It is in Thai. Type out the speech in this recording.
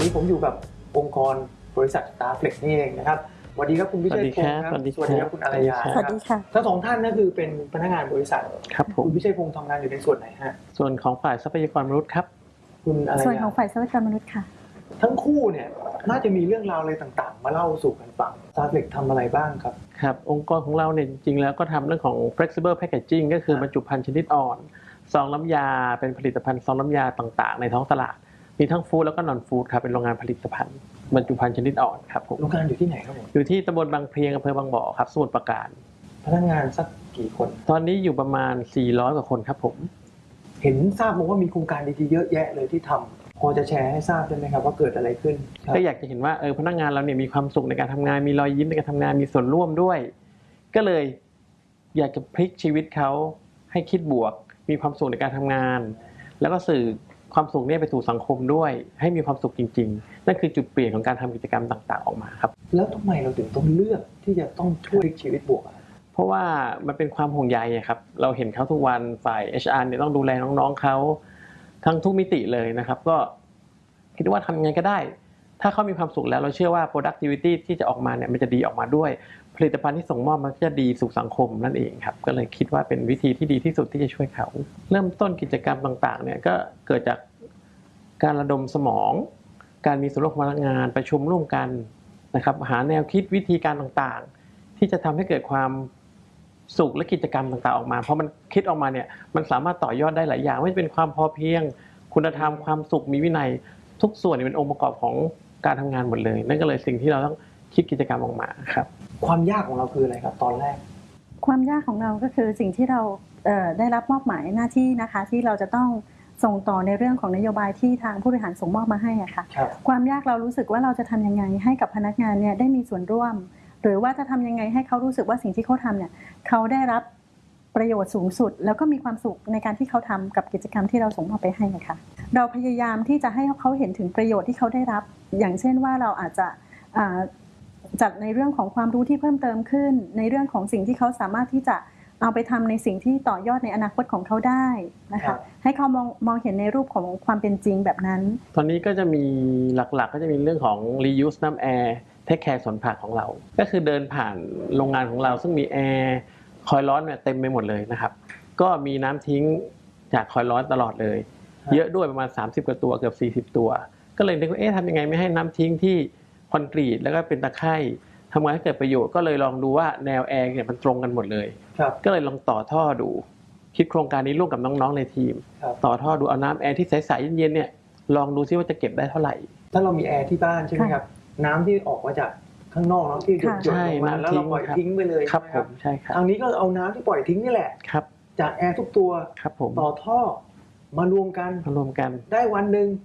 นี้ผมอยู่กับองค์กรบริษัท Starflex นี่เองนะครับสวัสดีครับคุณพิเชษพงศ์ครับสวัสดีครับคุณอารยาสวัสดีค่ะทั้งสองท่านนั่นคือเป็นพนักงานบริษัทครับผมคุณพิเชษพงศ์ทำงานอยู่ในส่วนไหนฮะส่วนของฝ่ายทรัพยากรมนุษย์ครับคุณอารยาส่วนของฝ่ายทรัพยากรมนุษย์ค่ะทั้งคู่เนี่ยน่าจะมีเรื่องราวอะไรต่างๆมาเล่าสู่กันฟัง Starflex ทำอะไรบ้างครับครับองค์กรของเราเนี่ยจริงๆแล้วก็ทำเรื่องของ flexible packaging ก็คือบรรจุภัณฑ์ชนิดอ่อนซองน้ำยาเป็นผลิตภัณฑ์ซองน้ำยาต่างๆในท้องตลาดมีทั้งฟู้ดแล้วก็นอนฟู้ดครับเป็นโรงงานผลิตภัณฑ์บรรจุภัณฑ์ชนิดอ่อนครับผมโรงงานอยู่ที่ไหนครับผมอยู่ที่ตำบลบางเพลียงอำเภอบางบ่อครับสมุทรปราการพนักงานสักกี่คนตอนนี้อยู่ประมาณ400กว่าคนครับผมเห็นทราบมาว่ามีโครงการดีๆเยอะแยะเลยที่ทำพอจะแชร์ให้ทราบได้ไหมครับว่าเกิดอะไรขึ้นก็อยากจะเห็นว่าพนักงานเราเนี่ยมีความสุขในการทำงานมีรอยยิ้มในการทำงานมีส่วนร่วมด้วยก็เลยอยากจะพลิกชีวิตเขาให้คิดบวกมีความสุขในการทำงานแล้วก็สื่อความสุขเนี่ยไปสู่สังคมด้วยให้มีความสุขจริงๆนั่นคือจุดเปลี่ยนของการทำกิจกรรมต่างๆออกมาครับแล้วทำไมเราถึงต้องเลือกที่จะต้องช่วยชีวิตบวกเพราะว่ามันเป็นความห่วงใยครับเราเห็นเขาทุกวันฝ่าย HR เนี่ยต้องดูแลน้องๆเขาทั้งทุกมิติเลยนะครับก็คิดว่าทำยังไงก็ได้ถ้าเขามีความสุขแล้วเราเชื่อว่า productivity ที่จะออกมาเนี่ยมันจะดีออกมาด้วยผลิตภัณฑ์ที่ส่งมอบมันจะดีสู่สังคมนั่นเองครับก็เลยคิดว่าเป็นวิธีที่ดีที่สุดที่จะช่วยเขาเริ่มต้นกิจกรรมต่างๆเนี่ยก็เกิดจากการระดมสมองการมีส่วนร่วมของพนักงานประชุมร่วมกันนะครับหาแนวคิดวิธีการต่างๆที่จะทำให้เกิดความสุขและกิจกรรมต่างๆออกมาเพราะมันคิดออกมาเนี่ยมันสามารถต่อยอดได้หลายอย่างไม่ว่าจะเป็นความพอเพียงคุณธรรมความสุขมีวินัยทุกส่วนเป็นองค์ประกอบของการทำงานหมดเลยนั่นก็เลยสิ่งที่เราต้องคิดกิจกรรมออกมาครับความยากของเราคืออะไรครับตอนแรกความยากของเราก็คือสิ่งที่เราได้รับมอบหมายหน้าที่นะคะที่เราจะต้องส่งต่อในเรื่องของนโยบายที่ทางผู้บริหารส่งมอบมาให้อะค่ะความยากเรารู้สึกว่าเราจะทำยังไงให้กับพนักงานเนี่ยได้มีส่วนร่วมหรือว่าจะทำยังไงให้เขารู้สึกว่าสิ่งที่เขาทำเนี่ยเขาได้รับประโยชน์สูงสุดแล้วก็มีความสุขในการที่เขาทำกับกิจกรรมที่เราส่งมอบไปให้ค่ะเราพยายามที่จะให้เขาเห็นถึงประโยชน์ที่เขาได้รับอย่างเช่นว่าเราอาจจะจัดในเรื่องของความรู้ที่เพิ่มเติมขึ้นในเรื่องของสิ่งที่เขาสามารถที่จะเอาไปทำในสิ่งที่ต่อยอดในอนาคตของเขาได้นะคะให้เขามองเห็นในรูปของความเป็นจริงแบบนั้นตอนนี้ก็จะมีหลักๆก็จะมีเรื่องของ reuse น้ำแอร์เทคแคร์สวนผักของเราก็คือเดินผ่านโรงงานของเราซึ่งมีแอร์คอยร้อนเนี่ยเต็มไปหมดเลยนะครับก็มีน้ำทิ้งจากคอยร้อนตลอดเลยเยอะด้วยประมาณ30กว่าตัวเกือบ40ตัวก็เลยนึกว่าทำยังไงไม่ให้น้ำทิ้งที่คอนกรีตแล้วก็เป็นตะไคร่ทำงานให้เกิดประโยชน์ก็เลยลองดูว่าแนวแอร์เนี่ยมันตรงกันหมดเลยก็เลยลองต่อท่อดูคิดโครงการนี้ร่วมกับน้องๆในทีมต่อท่อดูเอาน้ำแอร์ที่ใสๆเย็นๆเนี่ยลองดูซิว่าจะเก็บได้เท่าไหร่ถ้าเรามีแอร์ที่บ้านใช่ไหมครับน้ำที่ออกมาจากข้างนอกที่หยดลงมาแล้วเราปล่อยทิ้งไปเลยครับผมใช่ครับทางนี้ก็เอาน้ำที่ปล่อยทิ้งนี่แหละจากแอร์ทุกตัวต่อท่อมารวมกันได้วันหนึ่ง